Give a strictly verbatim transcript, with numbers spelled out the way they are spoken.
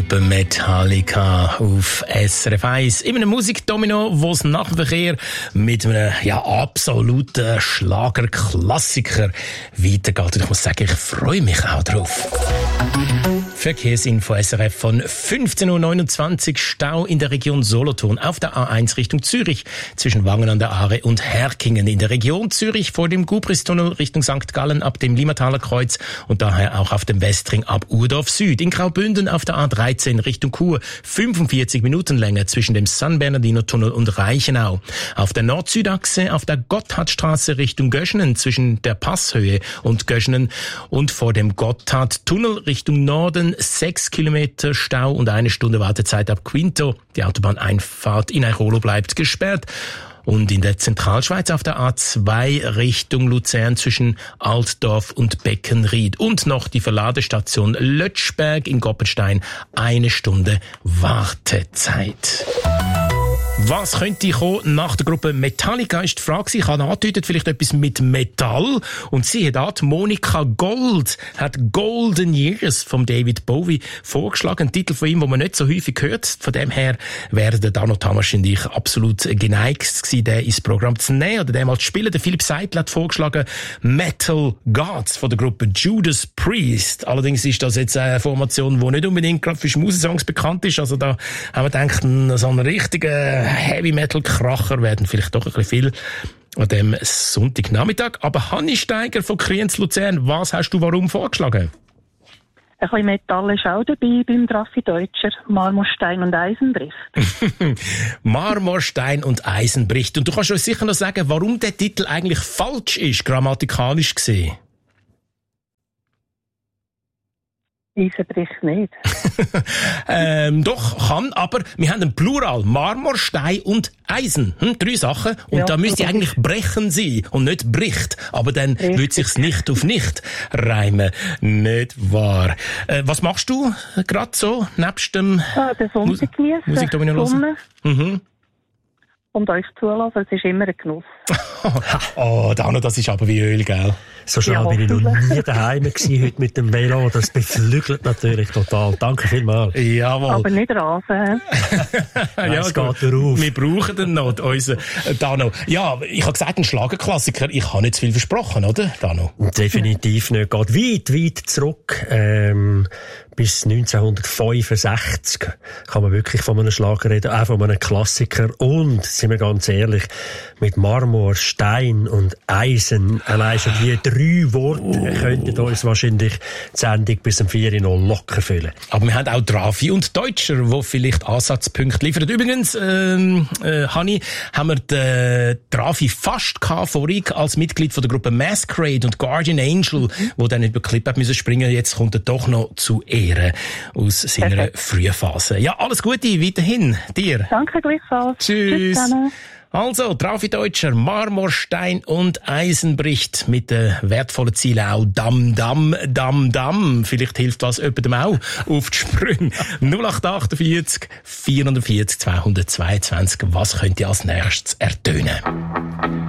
Gruppe Metallica auf S R F eins. In einem Musikdomino, wo es nach dem Verkehr mit einem ja, absoluten Schlagerklassiker weitergeht. Und ich muss sagen, ich freue mich auch drauf. Verkehrsinfo S R F von fünfzehn Uhr neunundzwanzig. Stau in der Region Solothurn auf der A eins Richtung Zürich zwischen Wangen an der Aare und Herkingen. In der Region Zürich vor dem Gubristunnel Richtung Sankt Gallen ab dem Limmataler Kreuz und daher auch auf dem Westring ab Urdorf Süd. In Graubünden auf der A dreizehn Richtung Chur fünfundvierzig Minuten Länge zwischen dem San Bernardino Tunnel und Reichenau. Auf der Nord-Süd-Achse auf der Gotthardstraße Richtung Göschenen zwischen der Passhöhe und Göschenen und vor dem Gotthardtunnel Richtung Norden sechs Kilometer Stau und eine Stunde Wartezeit ab Quinto. Die Autobahneinfahrt in Airolo bleibt gesperrt. Und in der Zentralschweiz auf der A zwei Richtung Luzern zwischen Altdorf und Beckenried. Und noch die Verladestation Lötschberg in Goppenstein. Eine Stunde Wartezeit. Was könnte kommen nach der Gruppe Metallica, ist die Frage. Ich habe angedeutet, vielleicht etwas mit Metall. Und siehe da, die Monika Gold hat Golden Years von David Bowie vorgeschlagen. Ein Titel von ihm, den man nicht so häufig hört. Von dem her wäre der Dano Tamasch und ich absolut geneigt gewesen, den ins Programm zu nehmen oder den mal zu spielen. Der Philipp Seidel hat vorgeschlagen Metal Gods von der Gruppe Judas Priest. Allerdings ist das jetzt eine Formation, die nicht unbedingt gerade für Schmusesongs bekannt ist. Also da haben wir gedacht, so einen richtigen Heavy-Metal-Kracher werden vielleicht doch ein bisschen viel an dem Sonntagnachmittag. Aber Hanni Steiger von Kriens Luzern, was hast du warum vorgeschlagen? Ein bisschen Metall ist auch dabei beim Drafi Deutscher. Marmorstein und Eisenbricht. Marmorstein und Eisenbricht. Und du kannst uns sicher noch sagen, warum der Titel eigentlich falsch ist, grammatikalisch gesehen. Eisenbricht nicht. ähm, doch, kann, aber wir haben einen Plural. Marmor, Stein und Eisen. Hm, drei Sachen. Und ja, da müsste eigentlich brechen sein und nicht bricht. Aber dann würde es sich nicht auf nicht reimen. Nicht wahr. Äh, was machst du gerade so, nebst dem ah, den Sonntag genießen, Musikdomino hören? Mhm. Und euch zulassen, es ist immer ein Genuss. Oh, Dano, das ist aber wie Öl, gell? So schnell ja, bin ich noch nie daheim gewesen, heute mit dem Velo. Das beflügelt natürlich total. Danke vielmals. Jawohl. Aber nicht rasen. Ja, es geht darauf. Wir brauchen den noch, unseren Dano. Ja, ich habe gesagt, ein Schlagerklassiker. Ich habe nicht zu viel versprochen, oder, Dano? Definitiv nicht. Geht weit, weit zurück. Ähm, bis neunzehnhundertfünfundsechzig kann man wirklich von einem Schlager reden, auch von einem Klassiker. Und, sind wir ganz ehrlich, mit Marmor, Stein und Eisen, allein schon die drei Worte oh. könnten uns wahrscheinlich die Sendung bis um vier Uhr noch locker füllen. Aber wir haben auch Drafi und Deutscher, die vielleicht Ansatzpunkte liefern. Übrigens, ähm, äh, Hanni, haben wir den Drafi fast gehabt, vorig als Mitglied von der Gruppe Masquerade und Guardian Angel, mhm. wo dann über Clip hat müssen springen. Jetzt kommt er doch noch zu Ehren aus seiner okay. frühen Phase. Ja, alles Gute weiterhin dir. Danke gleichfalls. Tschüss. Tschüss. Also, Drafi Deutscher, Marmorstein und Eisenbricht mit den wertvollen Zielen auch Dam, Dam, Dam, Dam. Vielleicht hilft das jemandem auch auf die Sprünge. null acht achtundvierzig, vierundvierzig, zweihundertzweiundzwanzig. Was könnt ihr als nächstes ertönen?